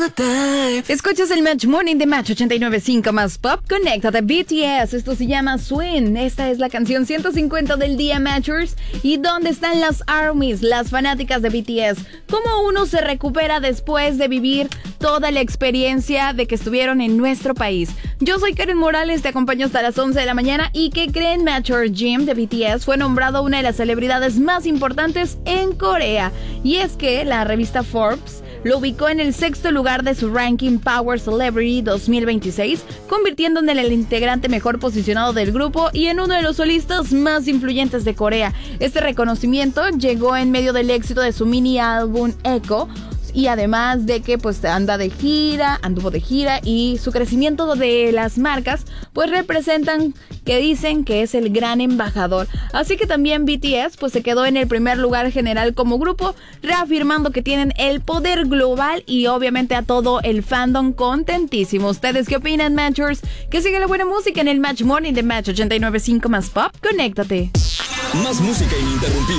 Escuchas el Match Morning de Match 89.5 más Pop. Conéctate, BTS. Esto se llama Swing. Esta es la canción 150 del día, Matchers. ¿Y dónde están las ARMYs, las fanáticas de BTS? ¿Cómo uno se recupera después de vivir toda la experiencia de que estuvieron en nuestro país? Yo soy Karen Morales, te acompaño hasta las 11 de la mañana. ¿Y qué creen? Matcher Jim de BTS fue nombrado una de las celebridades más importantes en Corea. Y es que la revista Forbes lo ubicó en el 6º lugar de su ranking Power Celebrity 2026, convirtiéndolo en el integrante mejor posicionado del grupo y en uno de los solistas más influyentes de Corea. Este reconocimiento llegó en medio del éxito de su mini álbum Echo, y además de que pues anduvo de gira, y su crecimiento de las marcas pues representan que dicen que es el gran embajador. Así que también BTS pues se quedó en el primer lugar general como grupo, reafirmando que tienen el poder global y obviamente a todo el fandom contentísimo. ¿Ustedes qué opinan, Matchers? Que sigue la buena música en el Match Morning de Match 89.5 más Pop. Conéctate. Más música ininterrumpida.